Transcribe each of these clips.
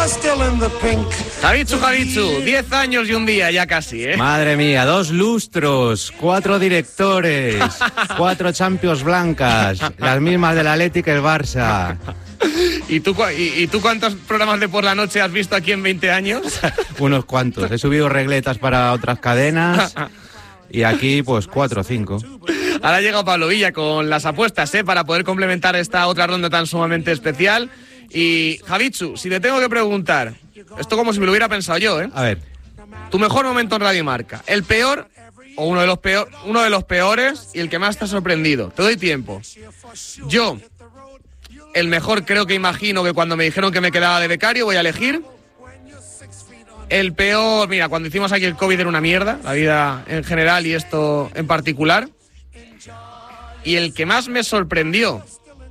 Javitsu, 10 años y un día ya casi, ¿eh? Madre mía, 2 lustros, 4 directores, 4 Champions blancas, las mismas del Athletic y el Barça. ¿Y tú cuántos programas de por la noche has visto aquí en 20 años? Unos cuantos. He subido regletas para otras cadenas y aquí pues 4 o 5. Ahora ha llegado Pablo Villa con las apuestas, para poder complementar esta otra ronda tan sumamente especial. Y Javitsu, si te tengo que preguntar, esto como si me lo hubiera pensado yo, A ver. Tu mejor momento en Radio Marca, el peor o uno de los peores y el que más te ha sorprendido. Te doy tiempo. Yo, el mejor creo que imagino que cuando me dijeron que me quedaba de becario voy a elegir. El peor, mira, cuando hicimos aquí el COVID era una mierda, la vida en general y esto en particular. Y el que más me sorprendió,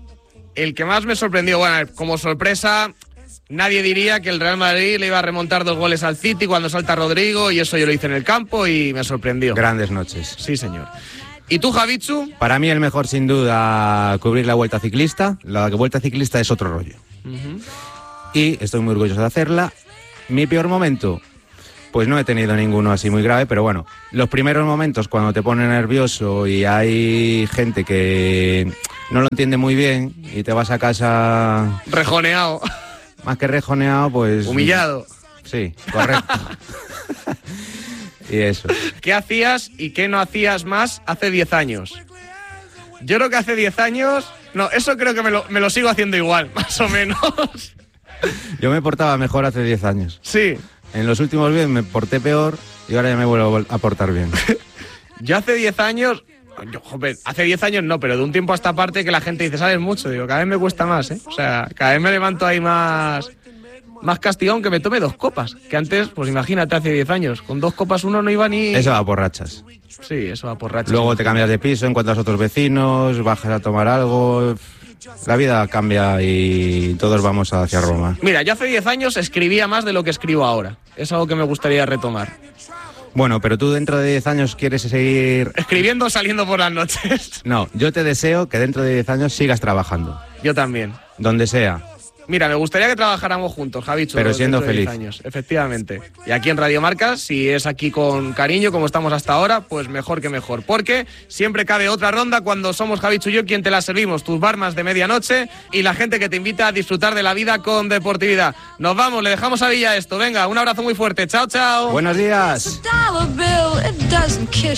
bueno, como sorpresa, nadie diría que el Real Madrid le iba a remontar 2 goles al City cuando salta Rodrigo, y eso yo lo hice en el campo y me sorprendió. Grandes noches. Sí, señor. ¿Y tú, Javitsu? Para mí el mejor, sin duda, cubrir la Vuelta Ciclista. La Vuelta Ciclista es otro rollo. Y estoy muy orgulloso de hacerla. Mi peor momento, pues no he tenido ninguno así muy grave, pero bueno, los primeros momentos cuando te pone nervioso y hay gente que no lo entiende muy bien y te vas a casa... Rejoneado. Más que rejoneado, pues... Humillado. Sí, correcto. Y eso. ¿Qué hacías y qué no hacías más hace 10 años? Yo creo que hace 10 años... No, eso creo que me lo sigo haciendo igual, más o menos. Yo me portaba mejor hace 10 años. Sí. En los últimos 10 me porté peor y ahora ya me vuelvo a portar bien. Yo hace 10 años... hace 10 años no, pero de un tiempo a esta parte que la gente dice, sabes mucho, digo, cada vez me cuesta más, O sea, cada vez me levanto ahí más castigón, que me tome 2 copas. Que antes, pues imagínate, hace 10 años, con 2 copas uno no iba ni... Eso va por rachas. Sí, eso va por rachas. Luego te cambias de piso, encuentras otros vecinos, bajas a tomar algo... La vida cambia y todos vamos hacia Roma. Mira, yo hace 10 años escribía más de lo que escribo ahora. Es algo que me gustaría retomar. Bueno, pero tú dentro de 10 años quieres seguir... ¿Escribiendo o saliendo por las noches? No, yo te deseo que dentro de 10 años sigas trabajando. Yo también. Donde sea. Mira, me gustaría que trabajáramos juntos, Javitsu. Pero siendo feliz. feliz. Efectivamente. Y aquí en Radio Marca, si es aquí con cariño, como estamos hasta ahora, pues mejor que mejor. Porque siempre cabe otra ronda cuando somos Javitsu y yo quien te la servimos. Tus barmas de medianoche y la gente que te invita a disfrutar de la vida con deportividad. Nos vamos, le dejamos a Villa esto. Venga, un abrazo muy fuerte. Chao, chao. Buenos días.